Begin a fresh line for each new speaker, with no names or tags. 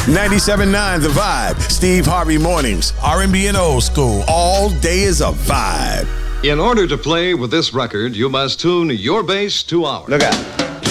97.9 The Vibe. Steve Harvey Mornings. R&B and old school. All day is a vibe.
In order to play with this record, you must tune your bass to ours.
Look out.